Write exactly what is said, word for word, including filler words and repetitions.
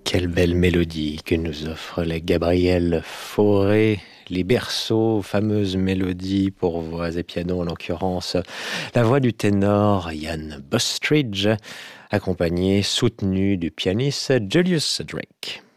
Quelle belle mélodie que nous offre la Gabrielle Fauré. Les berceaux, fameuses mélodies pour voix et piano, en l'occurrence la voix du ténor Ian Bustridge, accompagné, soutenu du pianiste Julius Drake.